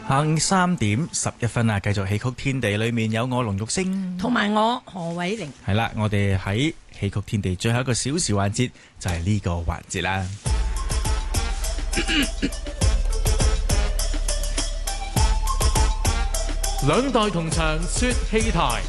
下午3:11啊，繼續戲曲天地裏面有我龍玉星， 同埋我何偉玲。 係啦，我哋喺戲曲天地最後一個小時環節就係呢個環節啦。 兩代同場說戲台，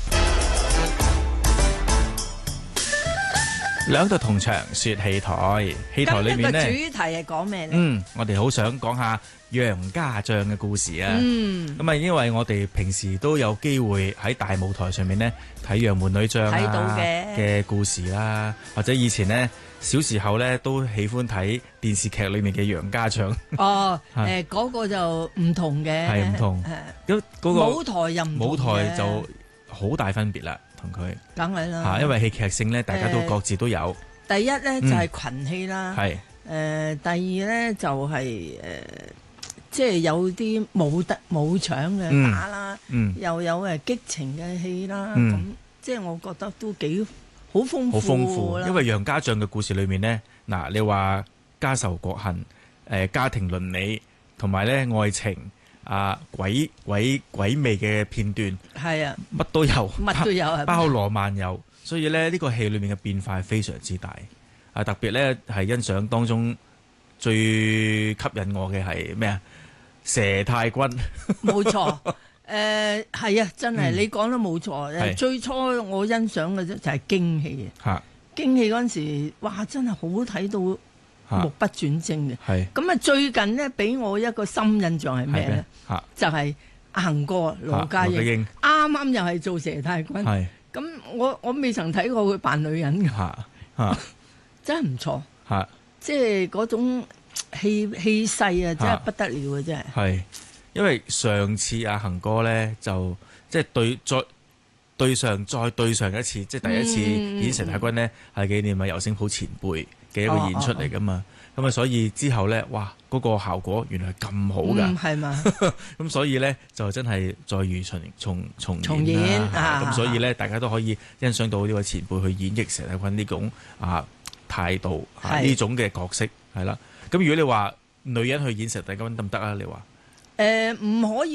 兩代同場說戲台，戲台裏面呢， 今日個主題係講咩呢？ 我哋好想講下楊家將嘅故事啊。咁啊，因為我哋平時都有機會喺大舞台上面呢睇楊門女將睇到嘅故事啦，或者以前呢小時候呢都喜歡睇電視劇裏面嘅楊家將。 嗰個就唔同嘅， 係唔同。咁嗰個舞台又唔同嘅， 舞台就好大分別啦，同佢。 梗係啦， 因為戲劇性呢，大家都各自都有。 第一呢就係群戲啦， 係。 第二呢就係即係有啲武場嘅打啦，又有激情嘅戲啦，咁即係我覺得都幾好豐富啦。 因為楊家將嘅故事裏面呢，嗱，你話家仇國恨、家庭倫理同埋咧愛情鬼味嘅片段， 係啊， 乜都有， 乜都有， 包羅萬有。所以咧呢個戲裏面嘅變化係非常之大。特別咧係欣賞當中最吸引我嘅係咩啊？佘太君， 冇錯，係啊，真係你講得冇錯。最初我欣賞嘅啫就係京戲啊，京戲嗰陣時，哇，真係好睇到目不轉睛嘅。咁啊，最近呢，俾我一個深印象係咩咧？就係阿恒哥羅家英，啱啱又係做佘太君。咁我未曾睇過佢扮女人嘅，真係唔錯。即係嗰種氣勢啊，真係不得了啊！真係。 係，因為上次阿恒哥咧就即係對上一次，即係第一次演佘太君呢，係紀念尤聲普前輩嘅一個演出嚟噶嘛。咁所以之後咧，哇，嗰個效果原來係咁好噶。 係嘛？ 咁所以咧就真係再如重演啦。咁所以咧，大家都可以欣賞到呢位前輩去演繹佘太君呢種態度呢種嘅角色係啦。咁如果你話女人去演佘太君得唔得啊？你話唔可以。